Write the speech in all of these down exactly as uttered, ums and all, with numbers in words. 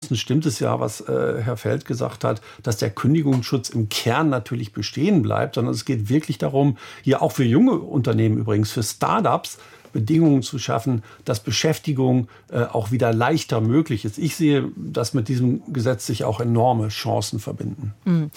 ansonsten stimmt es ja, was äh, Herr Feld gesagt hat, dass der Kündigungsschutz im Kern natürlich bestehen bleibt, sondern es geht wirklich darum, hier auch für junge Unternehmen übrigens, für Start-ups, Bedingungen zu schaffen, dass Beschäftigung äh, auch wieder leichter möglich ist. Ich sehe, dass mit diesem Gesetz sich auch enorme Chancen verbinden. Mhm.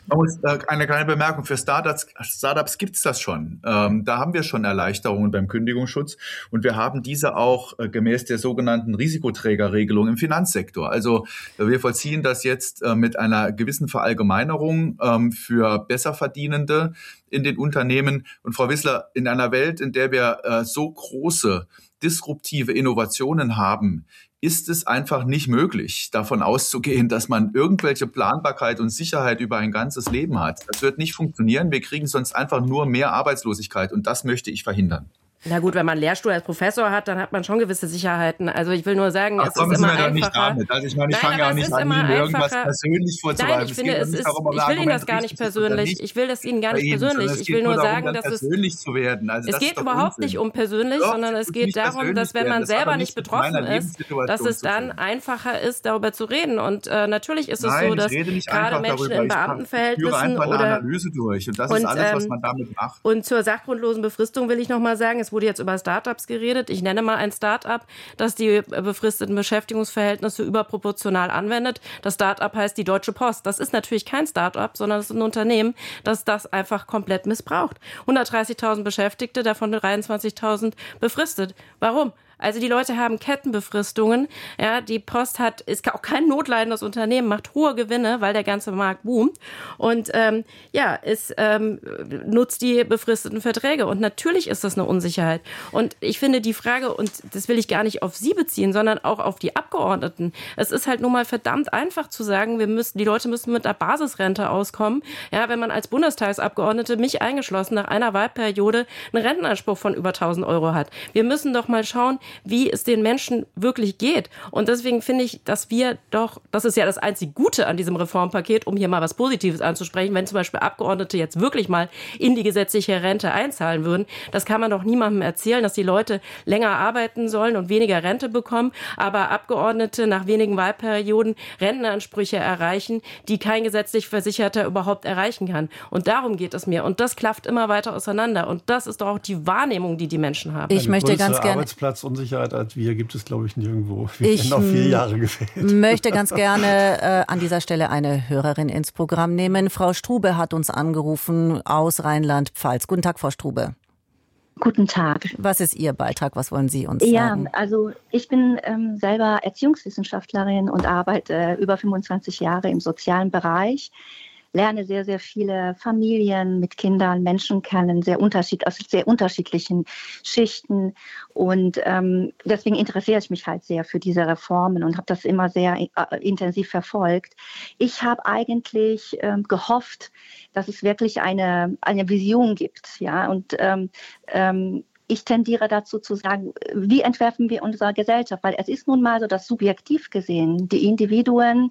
Eine kleine Bemerkung, für Startups, Startups gibt es das schon. Ähm, da haben wir schon Erleichterungen beim Kündigungsschutz und wir haben diese auch äh, gemäß der sogenannten Risikoträgerregelung im Finanzsektor. Also äh, wir vollziehen das jetzt äh, mit einer gewissen Verallgemeinerung ähm, für Besserverdienende in den Unternehmen. Und Frau Wissler, in einer Welt, in der wir äh, so große, disruptive Innovationen haben, ist es einfach nicht möglich, davon auszugehen, dass man irgendwelche Planbarkeit und Sicherheit über ein ganzes Leben hat. Das wird nicht funktionieren. Wir kriegen sonst einfach nur mehr Arbeitslosigkeit. Und das möchte ich verhindern. Na gut, wenn man einen Lehrstuhl als Professor hat, dann hat man schon gewisse Sicherheiten. Also ich will nur sagen, Ach, es ist immer einfacher. Nicht damit. Also ich meine, ich fange ja nicht an, Ihnen irgendwas persönlich vorzuweisen. Nein, ich finde, es ist, ich will Ihnen das gar nicht persönlich. Ich will das Ihnen gar nicht persönlich. Ich will nur sagen, dass es persönlich zu werden. Also es geht überhaupt nicht um persönlich, sondern es geht darum, dass wenn man selber nicht betroffen ist, dass es dann einfacher ist, darüber zu reden. Und äh, natürlich ist es so, dass gerade Menschen in Beamtenverhältnissen oder Analyse durch. Und das ist alles, was man damit macht. Und zur sachgrundlosen Befristung will ich noch mal sagen, es wurde jetzt über Startups geredet. Ich nenne mal ein Start-up, das die befristeten Beschäftigungsverhältnisse überproportional anwendet. Das Start-up heißt die Deutsche Post. Das ist natürlich kein Start-up, sondern es ist ein Unternehmen, das das einfach komplett missbraucht. hundertdreißigtausend Beschäftigte, davon dreiundzwanzigtausend befristet. Warum? Also die Leute haben Kettenbefristungen. Ja, die Post hat, ist auch kein notleidendes Unternehmen, macht hohe Gewinne, weil der ganze Markt boomt. Und ähm, ja, es ähm, nutzt die befristeten Verträge. Und natürlich ist das eine Unsicherheit. Und ich finde die Frage, und das will ich gar nicht auf Sie beziehen, sondern auch auf die Abgeordneten. Es ist halt nun mal verdammt einfach zu sagen, wir müssen, die Leute müssen mit einer Basisrente auskommen. Ja, wenn man als Bundestagsabgeordnete, mich eingeschlossen, nach einer Wahlperiode einen Rentenanspruch von über tausend Euro hat. Wir müssen doch mal schauen, wie es den Menschen wirklich geht. Und deswegen finde ich, dass wir doch, das ist ja das einzig Gute an diesem Reformpaket, um hier mal was Positives anzusprechen, wenn zum Beispiel Abgeordnete jetzt wirklich mal in die gesetzliche Rente einzahlen würden. Das kann man doch niemandem erzählen, dass die Leute länger arbeiten sollen und weniger Rente bekommen, aber Abgeordnete nach wenigen Wahlperioden Rentenansprüche erreichen, die kein gesetzlich Versicherter überhaupt erreichen kann. Und darum geht es mir. Und das klafft immer weiter auseinander. Und das ist doch auch die Wahrnehmung, die die Menschen haben. Ich möchte ganz gerne Unsicherheit als wir gibt es, glaube ich, nirgendwo. Wir ich werden auf vier Jahre gefehlt. möchte ganz gerne äh, an dieser Stelle eine Hörerin ins Programm nehmen. Frau Strube hat uns angerufen aus Rheinland-Pfalz. Guten Tag, Frau Strube. Guten Tag. Was ist Ihr Beitrag? Was wollen Sie uns ja, sagen? Ja, also ich bin ähm, selber Erziehungswissenschaftlerin und arbeite äh, über fünfundzwanzig Jahre im sozialen Bereich. Lerne sehr, sehr viele Familien mit Kindern, Menschen kennen, sehr unterschied, aus sehr unterschiedlichen Schichten. Und ähm, deswegen interessiere ich mich halt sehr für diese Reformen und habe das immer sehr äh, intensiv verfolgt. Ich habe eigentlich ähm, gehofft, dass es wirklich eine, eine Vision gibt. Ja, und ähm, ähm, ich tendiere dazu zu sagen, wie entwerfen wir unsere Gesellschaft? Weil es ist nun mal so, dass subjektiv gesehen die Individuen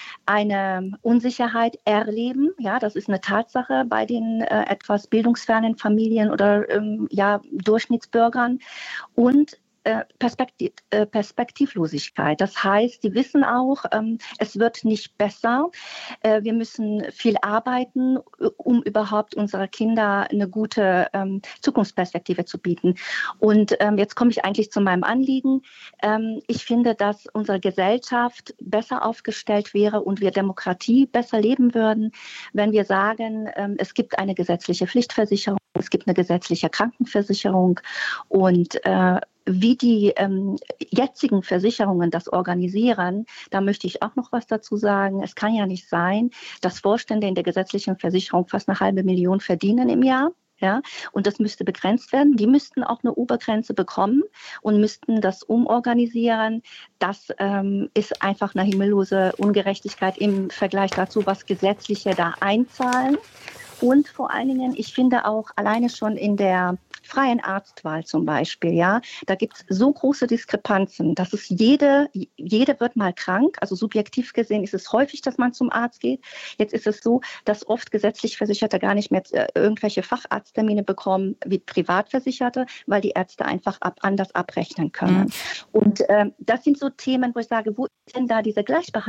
eine Unsicherheit erleben. Ja, das ist eine Tatsache bei den äh, etwas bildungsfernen Familien oder ähm, ja, Durchschnittsbürgern. Und äh, Perspektiv, äh, Perspektivlosigkeit. Das heißt, die wissen auch, ähm, es wird nicht besser. Äh, wir müssen viel arbeiten, um überhaupt unsere Kinder eine gute ähm, Zukunftsperspektive zu bieten. Und ähm, jetzt komme ich eigentlich zu meinem Anliegen. Ähm, ich finde, dass unsere Gesellschaft besser aufgestellt wäre und wir Demokratie besser leben würden, wenn wir sagen, ähm, es gibt eine gesetzliche Pflichtversicherung, es gibt eine gesetzliche Krankenversicherung und äh, wie die ähm, jetzigen Versicherungen das organisieren, da möchte ich auch noch was dazu sagen. Es kann ja nicht sein, dass Vorstände in der gesetzlichen Versicherung fast eine halbe Million verdienen im Jahr. Ja, und das müsste begrenzt werden. Die müssten auch eine Obergrenze bekommen und müssten das umorganisieren. Das ähm, ist einfach eine himmellose Ungerechtigkeit im Vergleich dazu, was Gesetzliche da einzahlen. Und vor allen Dingen, ich finde auch alleine schon in der freien Arztwahl zum Beispiel, ja, da gibt es so große Diskrepanzen, dass es jede, jede wird mal krank, also subjektiv gesehen ist es häufig, dass man zum Arzt geht. Jetzt ist es so, dass oft gesetzlich Versicherte gar nicht mehr äh, irgendwelche Facharzttermine bekommen wie Privatversicherte, weil die Ärzte einfach ab, anders abrechnen können. Mhm. Und äh, das sind so Themen, wo ich sage, wo ist denn da diese Gleichbehandlung?